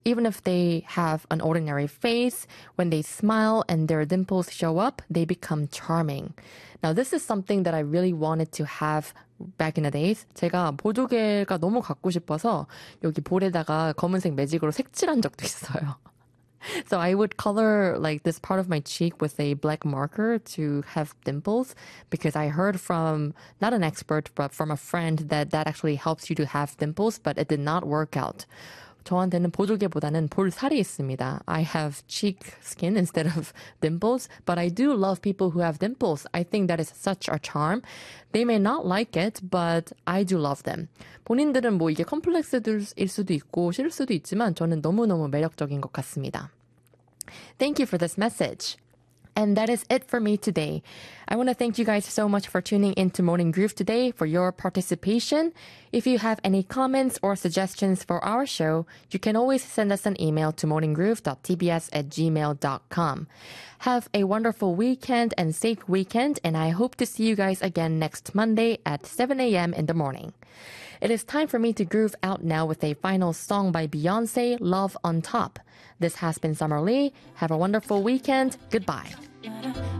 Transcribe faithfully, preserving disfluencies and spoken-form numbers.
Even if they have an ordinary face, when they smile and their dimples show up, they become charming. Now, this is something that I really wanted to have back in the days. 제가 보조개가 너무 갖고 싶어서 여기 볼에다가 검은색 매직으로 색칠한 적도 있어요. So I would color like this part of my cheek with a black marker to have dimples because I heard from, not an expert, but from a friend that that actually helps you to have dimples, but it did not work out. 저한테는 보조개보다는 볼살이 있습니다. I have cheek skin instead of dimples, but I do love people who have dimples. I think that is such a charm. They may not like it, but I do love them. 본인들은 뭐 이게 컴플렉스일 수도 있고 싫을 수도 있지만 저는 너무너무 매력적인 것 같습니다. Thank you for this message. And that is it for me today. I want to thank you guys so much for tuning into Morning Groove today, for your participation. If you have any comments or suggestions for our show, you can always send us an email to morninggroove dot t b s at gmail dot com. Have a wonderful weekend and safe weekend, and I hope to see you guys again next Monday at seven a.m. in the morning. It is time for me to groove out now with a final song by Beyonce, Love on Top. This has been Summer Lee. Have a wonderful weekend. Goodbye.